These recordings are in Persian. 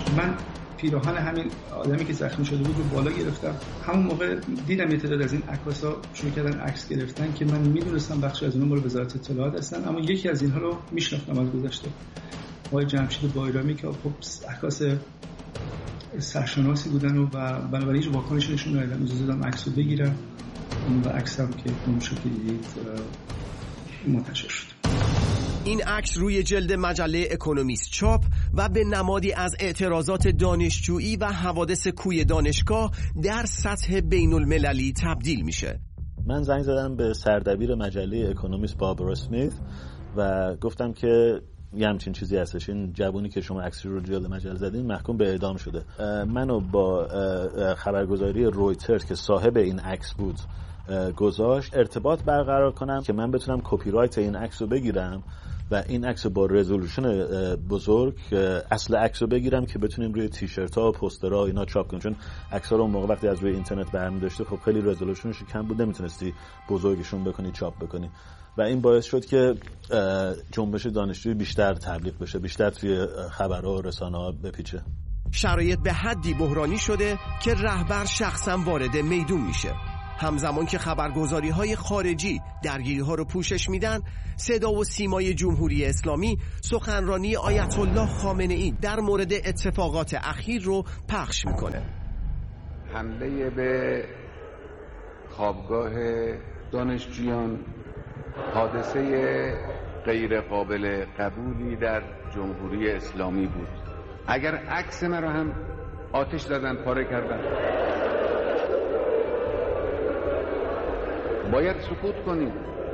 من پیراهن همین آدمی که زخمی شده بود رو بالا گرفتم. همون موقع دیدم یه تعداد از این عکاسا شروع کردن عکس گرفتن که من میدونستم بخشی از اونها مال وزارت اطلاعات هستن، اما یکی از اینها رو میشناختم از گذشته، آقای جمشید بایرامی که خب عکاس سرشناسی بودن و بنابراین هیچ واکنشی نشون ندادن. اجازه دادم عکس رو بگیرم و عکسم که اون شکلی دید منتشر شد. این عکس روی جلد مجله اکونومیست چاپ و به نمادی از اعتراضات دانشجویی و حوادث کوی دانشگاه در سطح بین المللی تبدیل میشه. من زنگ زدم به سردبیر مجله اکونومیست باربارا اسمیت و گفتم که یه همچین چیزی هستش، این جوونی که شما عکسی رو جلد مجله زدین محکوم به اعدام شده. منو با خبرگزاری رویترز که صاحب این عکس بود گذاشت ارتباط برقرار کنم که من بتونم کپی رایت این عکس رو بگیرم و این عکس با رزولوشن بزرگ اصل عکس رو بگیرم که بتونیم روی تیشرت‌ها و پوسترها اینا چاپ کنیم، چون عکس‌ها رو اون موقع وقتی از روی اینترنت برمی داشته خب خیلی رزولوشنش کم بود، نمیتونستی بزرگشون بکنی چاپ بکنی و این باعث شد که جنبش دانشجویی بیشتر تبلیغ بشه، بیشتر توی خبرها و رسانه‌ها بپیچه. شرایط به حدی بحرانی شده که رهبر شخصا وارد میدون میشه. همزمان که خبرگزاری‌های خارجی درگیری‌ها رو پوشش میدن، صدا و سیمای جمهوری اسلامی سخنرانی آیت الله خامنه‌ای در مورد اتفاقات اخیر رو پخش میکنه. حمله به خوابگاه دانشجویان حادثه غیر قابل قبولی در جمهوری اسلامی بود. اگر عکس من رو هم آتش زدن، پاره کردن، باید سکوت کنید،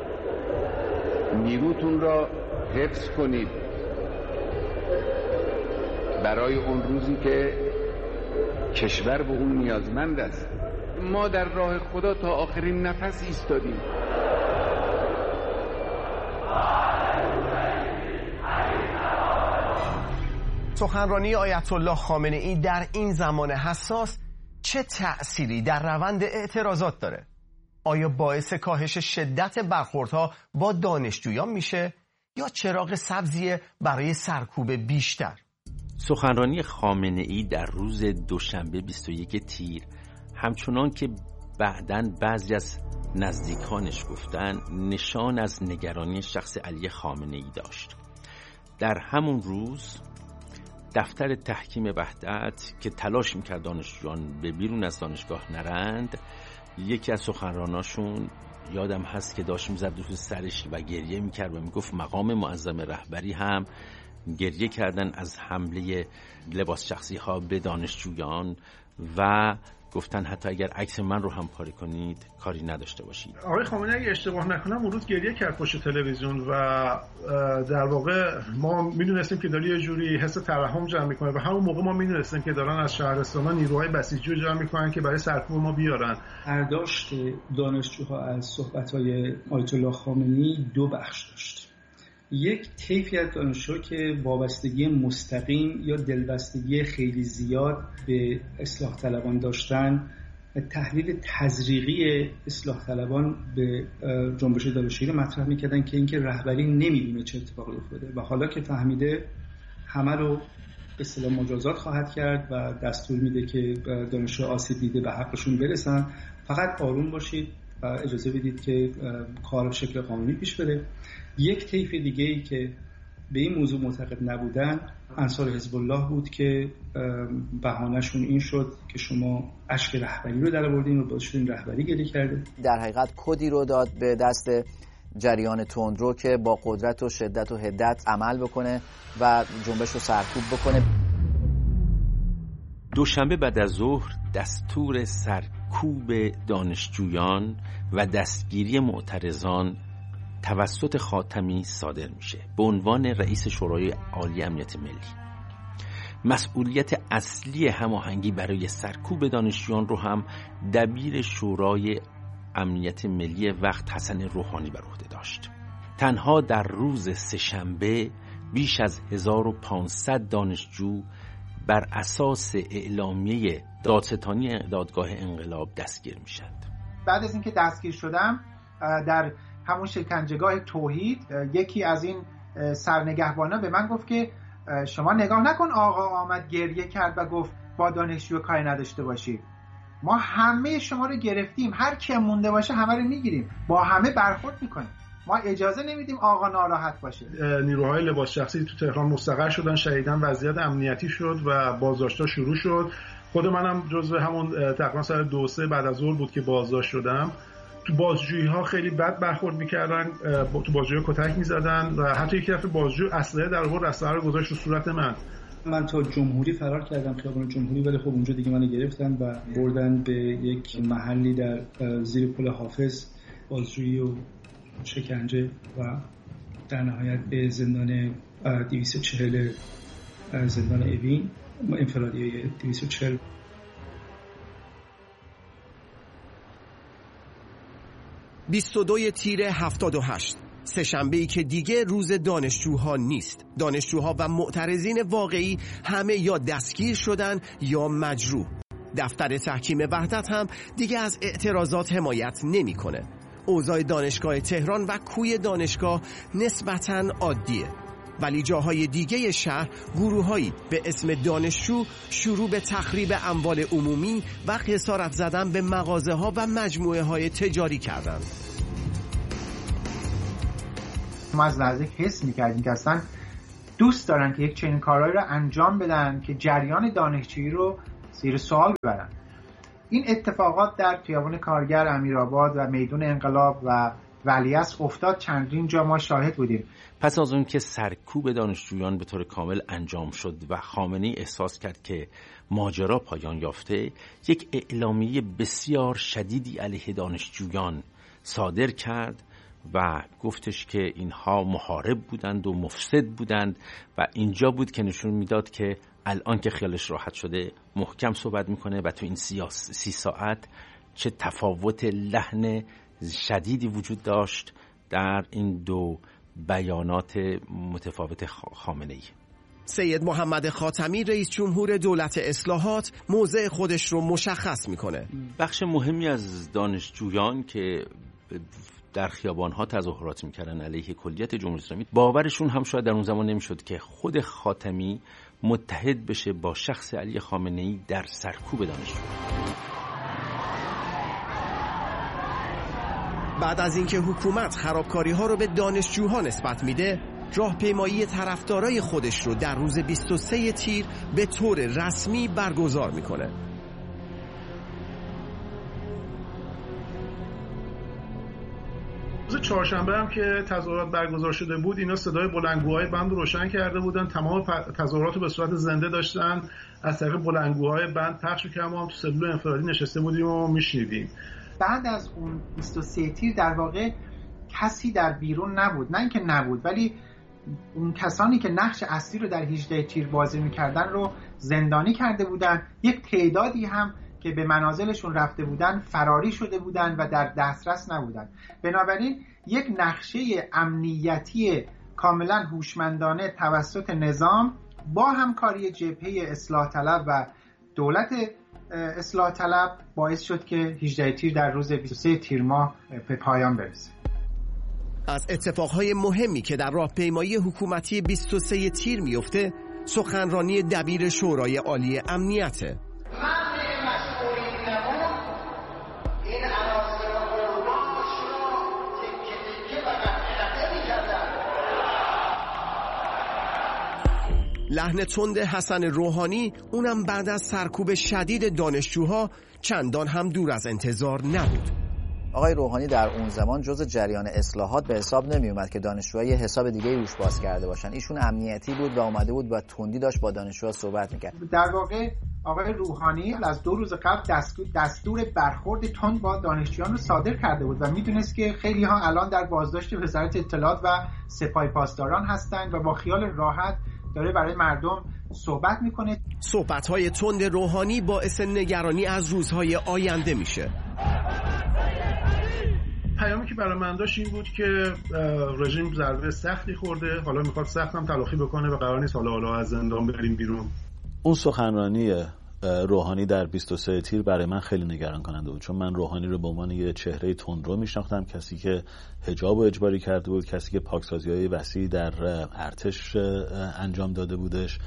نیروتون را حفظ کنید برای اون روزی که کشور به اون نیازمند است. ما در راه خدا تا آخرین نفس ایستادیم. سخنرانی آیت الله خامنه‌ای در این زمان حساس چه تأثیری در روند اعتراضات داره؟ آیا باعث کاهش شدت برخوردها با دانشجویان میشه یا چراغ سبزیه برای سرکوب بیشتر؟ سخنرانی خامنه‌ای در روز دوشنبه 21 تیر همچنان که بعداً بعضی از نزدیکانش گفتن نشان از نگرانی شخص علی خامنه‌ای داشت. در همون روز دفتر تحکیم وحدت که تلاش میکرد دانشجویان به بیرون از دانشگاه نرند، یکی از سخنراناشون یادم هست که داشت میزد تو سرش و گریه میکرد و میگفت مقام معظم رهبری هم گریه کردن از حمله لباس شخصی ها به دانشجویان و گفتن حتی اگر عکس من رو هم پاره کنید کاری نداشته باشید. آقای خامنه‌ای اگه اشتباه نکنم اون روز گریه کرد پشت تلویزیون و در واقع ما میدونستیم که داره یه جوری حس ترحم جمع میکنه و همون موقع ما میدونستیم که دارن از شهرستان‌ها نیروهای بسیجی رو جمع میکنن که برای سرکوب ما بیارن. برداشت دانشجوها از صحبت‌های آیت الله خامنه‌ای دو بخش داشت. یک طیفی از دانشجو که وابستگی مستقیم یا دلبستگی خیلی زیاد به اصلاح طلبان داشتن، تحلیل تزریقی اصلاح طلبان به جنبش دانشجویی رو مطرح می‌کردن که اینکه رهبری نمی‌دونه چه اتفاقی افتاده و حالا که فهمیده همه رو به اصطلاح مجازات خواهد کرد و دستور میده که دانشجو آسیب دیده به حقشون برسن، فقط آروم باشید و اجازه بدید که کار به شکل قانونی پیش بره. یک طیف دیگه‌ای که به این موضوع معتقد نبودن انصار حزب الله بود که بهانه‌شون این شد که شما اشک رهبری رو درآوردین و باعث شدین رهبری گلی کرده. در حقیقت کدی رو داد به دست جریان تندرو که با قدرت و شدت و حدت عمل بکنه و جنبش رو سرکوب بکنه. دوشنبه بعد از ظهر دستور سرکوب دانشجویان و دستگیری معترضان توسط خاتمی صادر میشه به عنوان رئیس شورای عالی امنیت ملی. مسئولیت اصلی هماهنگی برای سرکوب دانشجویان رو هم دبیر شورای امنیت ملی وقت حسن روحانی بر عهده داشت. تنها در روز سه‌شنبه بیش از 1500 دانشجو بر اساس اعلامیه دادستانی دادگاه انقلاب دستگیر میشن. بعد از اینکه دستگیر شدم در همون شکنجهگاه توحید یکی از این سرنگهبانا به من گفت که شما نگاه نکن آقا آمد گریه کرد و گفت با دانشجو کاری نداشته باشید. ما همه شما رو گرفتیم، هر کی مونده باشه همه رو میگیریم، با همه برخورد میکنیم. ما اجازه نمیدیم آقا ناراحت باشه. نیروهای لباس شخصی تو تهران مستقر شدن، شدیداً وضعیت امنیتی شد و بازداشت‌ها شروع شد. خود منم جزو همون تقریبا ساعت 2-3 بعد از ظهر بود که بازداشت شدم. تو بازجویی‌ها خیلی بد برخورد می‌کردن، تو بازجویی کتک می‌زدن و حتی یک دفعه بازجو اسلحه در آورد، اسلحه رو گذاشت رو صورت من تا جمهوری فرار کردم، خیابان جمهوری، ولی خب اونجا دیگه منو گرفتن و بردن به یک محلی در زیر پل حافظ، بازجویی و شکنجه و در نهایت به زندان 240 زندان اوین انفرادی 240. (22 تیر 78) سه‌شنبه‌ای که دیگه روز دانشجوها نیست. دانشجوها و معترضین واقعی همه یا دستگیر شدن یا مجروح. دفتر تحکیم وحدت هم دیگه از اعتراضات حمایت نمی‌کنه. اوضاع دانشگاه تهران و کوی دانشگاه نسبتاً عادیه، ولی جاهای دیگه شهر گروه‌هایی به اسم دانشجو شروع به تخریب اموال عمومی و خسارت زدن به مغازه‌ها و مجموعه‌های تجاری کردند. ما از لحظه حس می‌کردیم که اصلا دوست دارن که یک چنین کارهایی رو انجام بدن که جریان دانشجویی رو زیر سوال ببرن. این اتفاقات در خیابان کارگر، امیرآباد و میدون انقلاب و ولیعصر افتاد، چندین جا ما شاهد بودیم. پس از اون که سرکوب دانشجویان به طور کامل انجام شد و خامنه‌ای احساس کرد که ماجرا پایان یافته، یک اعلامیه بسیار شدیدی علیه دانشجویان صادر کرد و گفتش که اینها محارب بودند و مفسد بودند و اینجا بود که نشون میداد که الان که خیالش راحت شده محکم صحبت میکنه و تو این 30 ساعت چه تفاوت لحن شدیدی وجود داشت در این دو بیانات متفاوت خامنه‌ای. سید محمد خاتمی رئیس جمهور دولت اصلاحات موضع خودش رو مشخص میکنه. بخش مهمی از دانشجویان که در خیابان‌ها تظاهرات میکردن علیه کلیت جمهوری اسلامی، باورشون هم شاید در اون زمان نمیشد که خود خاتمی متحد بشه با شخص علی خامنه‌ای در سرکوب دانشجویان. بعد از اینکه حکومت خرابکاری‌ها رو به دانشجوها نسبت میده، راهپیمایی طرفدارای خودش رو در روز 23 تیر به طور رسمی برگزار میکنه. روز چهارشنبه هم که تظاهرات برگزار شده بود، اینا صدای بلندگوهای بند رو روشن کرده بودن، تمام تظاهرات رو به صورت زنده داشتن از طریق بلندگوهای بند پخش می‌کردن. ما هم تو سلول انفرادی نشسته بودیم و میشنیدیم. بعد از اون 23 تیر در واقع کسی در بیرون نبود، نه اینکه نبود، ولی اون کسانی که نقش اصلی رو در 18 تیر بازی می‌کردن رو زندانی کرده بودن. یک تعدادی هم که به منازلشون رفته بودن فراری شده بودن و در دسترس نبودن. بنابراین یک نقشه امنیتی کاملا هوشمندانه توسط نظام با همکاری جبهه اصلاح طلب و دولت اصلاح طلب باعث شد که 18 تیر در روز 23 تیر ماه به پایان برسه. از اتفاقهای مهمی که در راهپیمایی حکومتی 23 تیر میفته، سخنرانی دبیر شورای عالی امنیته. لحن تند حسن روحانی، اونم بعد از سرکوب شدید دانشجوها، چندان هم دور از انتظار نبود. آقای روحانی در اون زمان جزء جریان اصلاحات به حساب نمی اومد که دانشجوها یه حساب دیگه روش باز کرده باشن. ایشون امنیتی بود و اومده بود و تندی داشت با دانشجوها صحبت میکرد. در واقع آقای روحانی از 2 روز قبل دستور برخورد تند با دانشجویان رو صادر کرده بود و میدونست که خیلی ها الان در بازداشت وزارت اطلاعات و سپاه پاسداران هستند و با خیال راحت داره برای مردم صحبت میکنه. صحبت‌های تند روحانی باعث نگرانی از روزهای آینده میشه. پیامی که برای من داشت این بود که رژیم ضربه سختی خورده، حالا میخواد سخت هم تلافی بکنه و قرار نیست حالا از زندان بریم بیرون. اون سخنرانی روحانی در 23 تیر برای من خیلی نگران کننده بود، چون من روحانی رو به عنوان یه چهره تندرو میشناختم، کسی که حجاب رو اجباری کرده بود، کسی که پاکسازی‌های وسیعی در ارتش انجام داده بودش،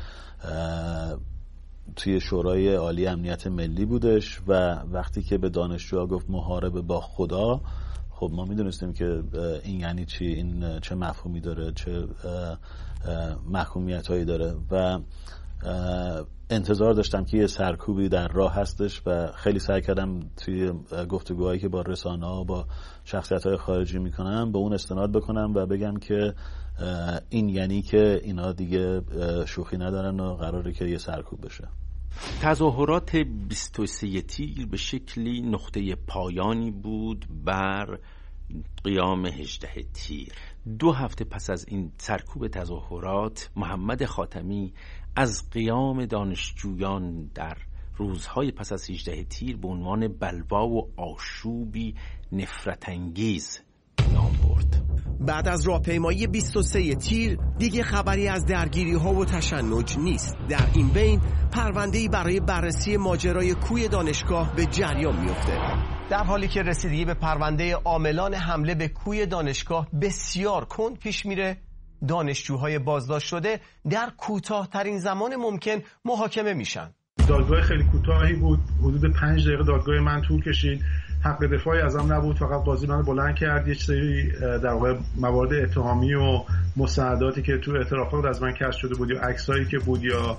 توی شورای عالی امنیت ملی بودش و وقتی که به دانشجوها گفت محارب با خدا، خب ما میدونستیم که این یعنی چی، این چه مفهومی داره، چه محکومیت‌هایی داره و انتظار داشتم که یه سرکوبی در راه هستش و خیلی سعی کردم توی گفتگوهایی که با رسانه‌ها با شخصیت‌های خارجی میکنم به اون استناد بکنم و بگم که این یعنی که اینا دیگه شوخی ندارن و قراره که یه سرکوب بشه. تظاهرات 23 تیر به شکلی نقطه پایانی بود بر قیام 18 تیر. 2 هفته پس از این سرکوب تظاهرات، محمد خاتمی از قیام دانشجویان در روزهای پس از 18 تیر به عنوان بلوا و آشوبی نفرت انگیز نام برد. بعد از راهپیمایی 23 تیر دیگه خبری از درگیری ها و تشنج نیست. در این بین پرونده‌ای برای بررسی ماجرای کوی دانشگاه به جریان میفته. در حالی که رسیدگی به پرونده عاملان حمله به کوی دانشگاه بسیار کند پیش میره، دانشجوهای بازداشت شده در کوتاه‌ترین زمان ممکن محاکمه میشن. دادگاه خیلی کوتاهی بود، حدود 5 دقیقه دادگاه من طول کشید. حق دفاعی ازم نبود، فقط قاضی منو بلند کرد، یه سری در واقع موارد اتهامی و مستنداتی که تو اعترافات از من کشف شده بود یا عکسایی که بود یا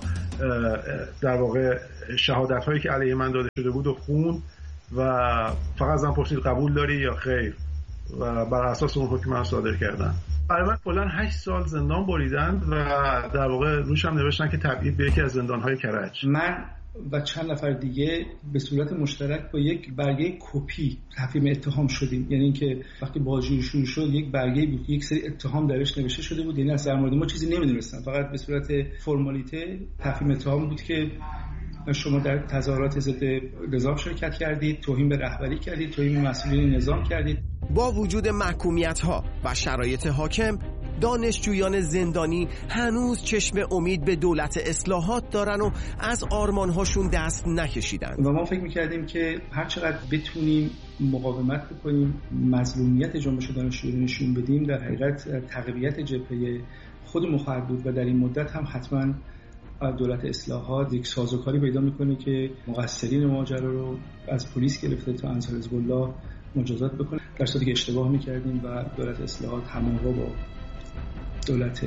در واقع شهادت‌هایی که علیه من داده شده بود و خوند و فقط ازم پرسید قبول داری یا خیر و بر اساس اون حکم من صادر کردن. برای من کلاً 8 سال زندان بریدن و در واقع روش هم نوشتن که تبعید به یکی از زندان‌های کرج. من و چند نفر دیگه به صورت مشترک با یک برگه کپی تفهیم اتهام شدیم. یعنی اینکه وقتی بازجویی شروع شد یک برگه بود، یک سری اتهام درش نوشته شده بود، یعنی از در مورد ما چیزی نمیدونستن، فقط به صورت فرمالیته تفهیم اتهام بود که شما در تظاهرات ضد نظام شرکت کردید، توهین به رهبری کردید، توهین به مسئولین نظام کردید. با وجود محکومیت‌ها و شرایط حاکم، دانشجویان زندانی هنوز چشم امید به دولت اصلاحات دارن و از آرمان‌هاشون دست نکشیدن. و ما فکر می‌کردیم که هر چقدر بتونیم مقاومت بکنیم، مظلومیت جنبش دانشجویی نشون بدیم، در حقیقت تقویت جبهه خودمون خواهد بود و در این مدت هم حتما دولت اصلاحات یک سازوکاری پیدا میکنه که مقصرین ماجرا رو از پلیس گرفته تا انصار حزب الله مجازات بکنه، در صورتی که اشتباه میکردیم و دولت اصلاحات همراه با دولت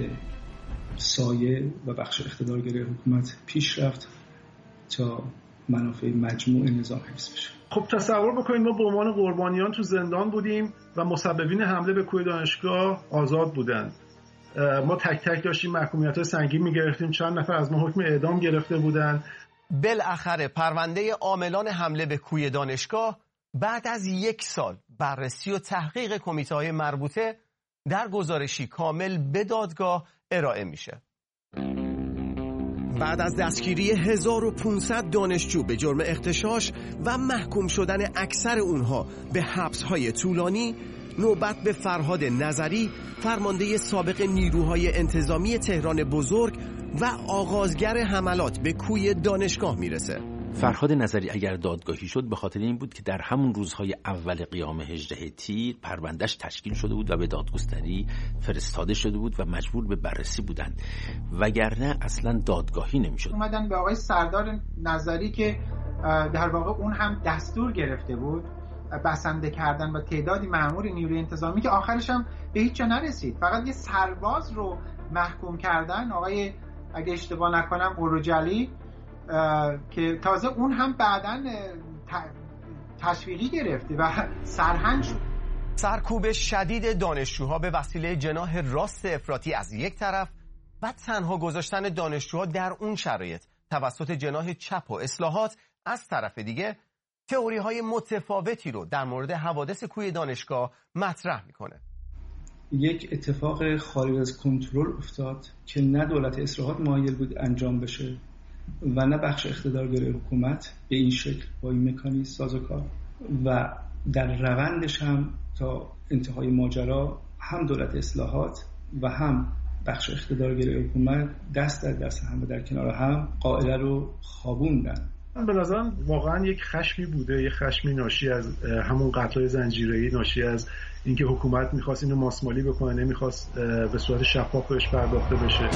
سایه و بخش اقتدارگری حکومت پیش رفت تا منافع مجموع نظام حفظ بشه. خب تصور بکنید ما به عنوان قربانیان تو زندان بودیم و مسببین حمله به کوی دانشگاه آزاد بودند. ما تک تک داشتیم محکومیت‌های سنگین می‌گرفتیم، چند نفر از ما حکم اعدام گرفته بودند. بالاخره پرونده عاملان حمله به کوی دانشگاه بعد از 1 سال بررسی و تحقیق کمیته‌های مربوطه در گزارشی کامل به دادگاه ارائه میشه. بعد از دستگیری 1500 دانشجو به جرم اغتشاش و محکوم شدن اکثر اونها به حبس‌های طولانی، نوبت به فرهاد نظری، فرمانده سابق نیروهای انتظامی تهران بزرگ و آغازگر حملات به کوی دانشگاه میرسه. فرهاد نظری اگر دادگاهی شد به خاطر این بود که در همون روزهای اول قیام 18 تیر پروندهش تشکیل شده بود و به دادگستری فرستاده شده بود و مجبور به بررسی بودند، وگرنه اصلا دادگاهی نمیشد. اومدن به آقای سردار نظری که در واقع اون هم دستور گرفته بود بسنده کردن با تعدادی مأمور نیروی انتظامی که آخرش هم به هیچ جا نرسید، فقط یه سرباز رو محکوم کردن، آقای اگه اشتباه نکنم اوروجلی، که تازه اون هم بعداً تشویقی گرفته و سرهنگ شد. سرکوب شدید دانشجوها به وسیله جناح راست افراطی از یک طرف و تنها گذاشتن دانشجوها در اون شرایط توسط جناح چپ و اصلاحات از طرف دیگه، تئوری‌های متفاوتی رو در مورد حوادث کوی دانشگاه مطرح میکنه. یک اتفاق خارج از کنترل افتاد که نه دولت اصلاحات مایل بود انجام بشه و نه بخش اقتدارگری حکومت به این شکل با این مکانیزم سازوکار، و در روندش هم تا انتهای ماجرا هم دولت اصلاحات و هم بخش اقتدارگری حکومت دست در دست هم و در کنار هم قائله رو خوابوندن به نظرم واقعا یک خشمی بوده، یک خشمی ناشی از همون قتل‌های زنجیره‌ای، ناشی از اینکه حکومت می‌خواست اینو ماسمالی بکنه، نمی‌خواست به صورت شفاف بهش پرداخته بشه.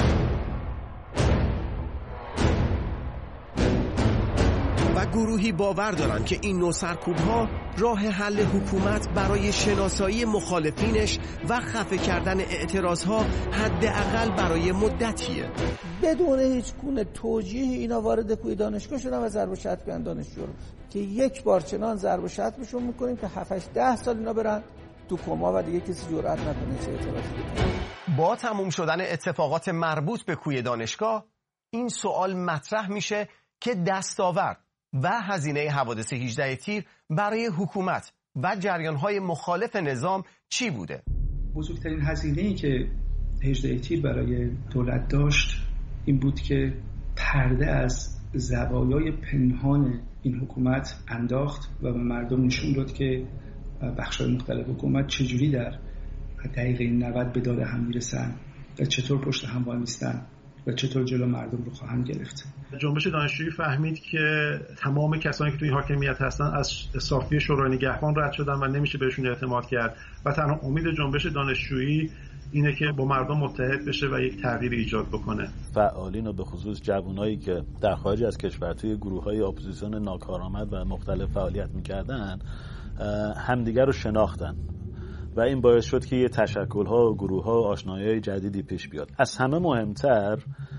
و گروهی باور دارند که این نوع سرکوب‌ها راه حل حکومت برای شناسایی مخالفینش و خفه کردن اعتراضها حداقل برای مدتیه. بدون هیچ گونه توجیه اینا وارد کوی دانشگاه شدن و ضرب و شتم کردن دانشجو رو که یک بار چنان ضرب و شتمشون می‌کنیم که 7-10 سال اینا برن تو کما و دیگه کسی جرئت نکنه چه اعتراضی بکنه. با تموم شدن اتفاقات مربوط به کوی دانشگاه این سوال مطرح میشه که دستاورد و هزینه حوادث 18 تیر برای حکومت و جریان‌های مخالف نظام چی بوده؟ بزرگترین هزینه‌ای که 18 تیر برای دولت داشت این بود که پرده از زوایای پنهان این حکومت انداخت و به مردم نشون داد که بخش‌های مختلف حکومت چجوری در دقیقه 90 به داد هم میرسن و چطور پشت هم وای میستن و چطور جلو مردم رو خواهند گرفت. جنبش دانشجویی فهمید که تمام کسانی که توی حاکمیت هستن از صافی شورای نگهبان رد شدن و نمیشه بهشون اعتماد کرد و تنها امید جنبش دانشجویی اینه که با مردم متحد بشه و یک تغییر ایجاد بکنه. فعالین و به خصوص جوانایی که در خارج از کشور توی گروه‌های اپوزیسیون ناکارآمد و مختلف فعالیت می‌کردن همدیگر رو شناختن و این باعث شد که یه تشکل‌ها و گروه‌ها و آشنایی‌های جدیدی پیش بیاد. از همه مهمتر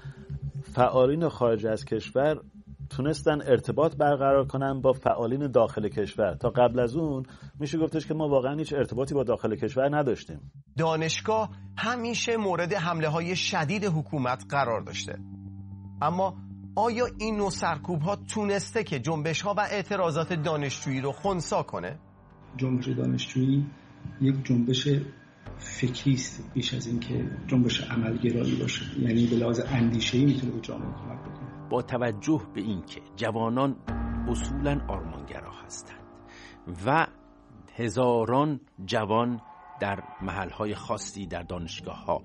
فعالین خارج از کشور تونستن ارتباط برقرار کنن با فعالین داخل کشور. تا قبل از اون میشه گفتش که ما واقعا هیچ ارتباطی با داخل کشور نداشتیم. دانشگاه همیشه مورد حمله‌های شدید حکومت قرار داشته. اما آیا این نوع سرکوب‌ها تونسته که جنبش‌ها و اعتراضات دانشجویی رو خنثی کنه؟ جنبش دانشجویی یک جنبش فکری است بیش از این که جنبش عملگرایی باشه، یعنی به لحاظ اندیشه‌ای میتونه به جامعه کمک بکنه. با توجه به این که جوانان اصولاً آرمانگرا هستند و هزاران جوان در محل‌های خاصی در دانشگاه‌ها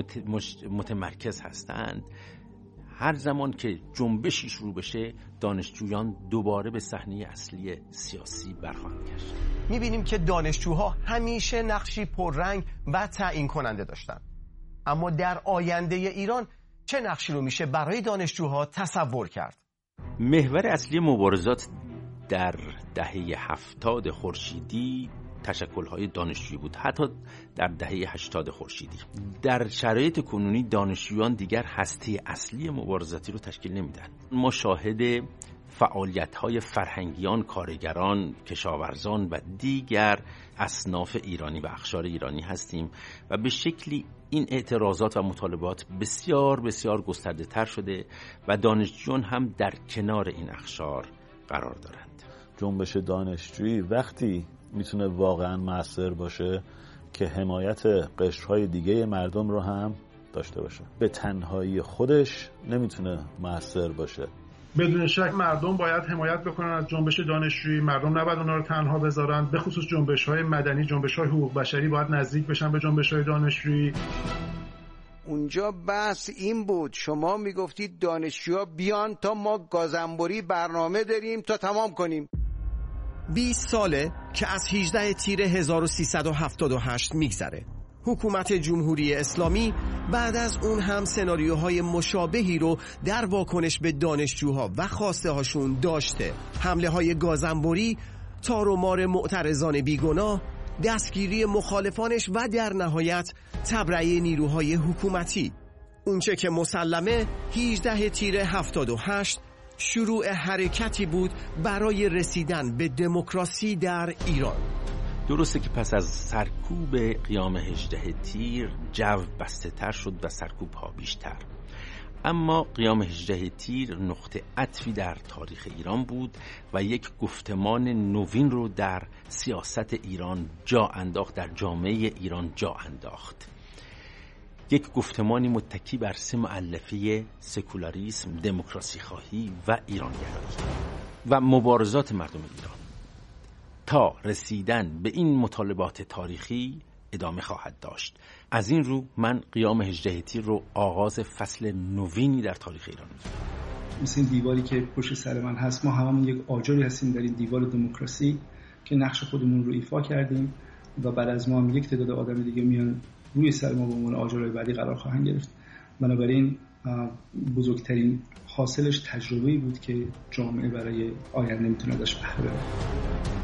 متمرکز هستند، هر زمان که جنبشی شروع بشه دانشجویان دوباره به صحنه اصلی سیاسی برخواهند گشت. می‌بینیم که دانشجوها همیشه نقشی پررنگ و تعیین کننده داشتن. اما در آینده ایران چه نقشی رو میشه برای دانشجوها تصور کرد؟ محور اصلی مبارزات در دهه 70 خورشیدی تشکل‌های دانشجویی بود، حتی در دهه 80 خورشیدی. در شرایط کنونی دانشجویان دیگر هسته اصلی مبارزاتی رو تشکیل نمیدن. ما شاهد فعالیت‌های فرهنگیان، کارگران، کشاورزان و دیگر اصناف ایرانی و اقشار ایرانی هستیم و به شکلی این اعتراضات و مطالبات بسیار بسیار گسترده تر شده و دانشجویان هم در کنار این اقشار قرار دارند. جنبش دانشجویی وقتی میتونه واقعا مؤثر باشه که حمایت قشرهای دیگه مردم رو هم داشته باشه. به تنهایی خودش نمیتونه مؤثر باشه. بدون شک مردم باید حمایت بکنن از جنبش دانشجویی، مردم نباید اونا رو تنها بذارن، به خصوص جنبش‌های مدنی، جنبش‌های حقوق بشری باید نزدیک بشن به جنبش‌های دانشجویی. اونجا بحث این بود، شما میگفتید دانشجوها بیان تا ما گازنبوری برنامه داریم تا تمام کنیم. 20 ساله که از 18 تیر 1378 میگذره. حکومت جمهوری اسلامی بعد از اون هم سناریوهای مشابهی رو در واکنش به دانشجوها و خواسته هاشون داشته. حمله های گازنبوری، تار و مار معترضان بیگناه، دستگیری مخالفانش و در نهایت تبرئه نیروهای حکومتی. اونچه که مسلمه 18 تیر 78 شروع حرکتی بود برای رسیدن به دموکراسی در ایران. درسته که پس از سرکوب قیام 18 تیر جو بسته تر شد و سرکوب ها بیشتر، اما قیام 18 تیر نقطه عطفی در تاریخ ایران بود و یک گفتمان نوین رو در سیاست ایران جا انداخت، در جامعه ایران جا انداخت. یک گفتمانی متکی بر 3 مؤلفه سکولاریسم، دموکراسی خواهی و ایرانگرایی و مبارزات مردم ایران تا رسیدن به این مطالبات تاریخی ادامه خواهد داشت. از این رو من قیام 18 تیر رو آغاز فصل نوینی در تاریخ ایران می‌دونم. مثل این دیواری که پشت سر من هست، ما هممون یک آجری هستیم در این دیوار دموکراسی که نقش خودمون رو ایفا کردیم و بعد از ما هم یک تعداد آدم دیگه میان روی سر ما به عنوان آجرهای بعدی قرار خواهند گرفت. بنابراین بزرگترین حاصلش تجربه‌ای بود که جامعه برای آینده میتونه ازش بهره ببره.